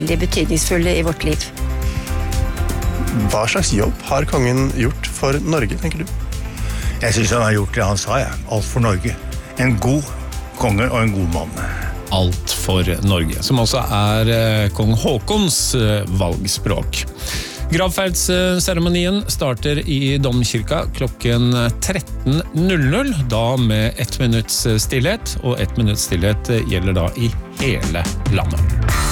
veldig betydningsfulle i vårt liv. Hva slags jobb har kongen gjort for Norge, tenker du? Jeg synes han har gjort det han sa, alt for Norge. En god konge og en god mann. Alt for Norge, som også kong Håkons valgspråk. Gravferdsseremonien starter i Domkirka klokken 13:00, da med 1 minutts stillhet, og 1 minutts stillhet gjelder da i hele landet.